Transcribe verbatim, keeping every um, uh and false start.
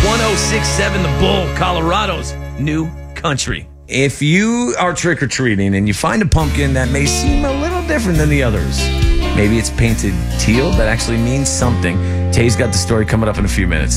one oh six point seven The Bull, Colorado's new country. If you are trick-or-treating and you find a pumpkin that may seem a little different than the others, maybe it's painted teal, that actually means something. Tay's got the story coming up in a few minutes.